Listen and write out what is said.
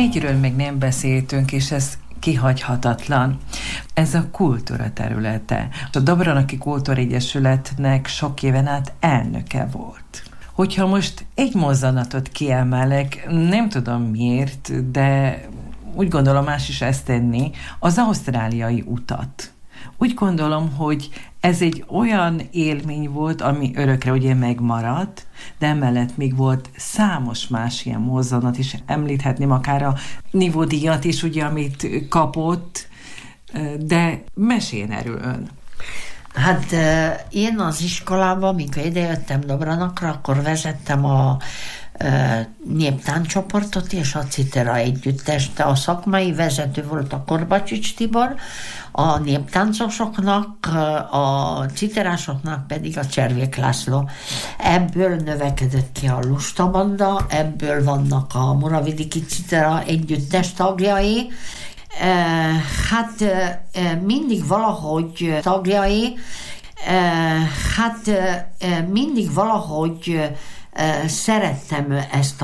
egyről még nem beszéltünk, és ez kihagyhatatlan. Ez a kultúra területe. A Dobranaki Kultúregyesületnek sok éven át elnöke volt. Hogyha most egy mozzanatot kiemelek, nem tudom miért, de úgy gondolom más is ezt tenni, az ausztráliai utat. Úgy gondolom, hogy ez egy olyan élmény volt, ami örökre ugye megmaradt, de emellett még volt számos más ilyen mozzanat is, említhetném akár a nívódíjat is, ugye, amit kapott, de meséljen erről ön. Hát én az iskolában, mikor idejöttem Dobranakra, akkor vezettem a néptáncsoportot és a Citera együttest. A szakmai vezető volt a Korbacsics Tibor, a néptáncosoknak, a citerásoknak pedig a Cservék László. Ebből növekedett ki a Lustabanda, ebből vannak a Muravidiki Citera együttes tagjai. Hát mindig valahogy tagjai, szerettem ezt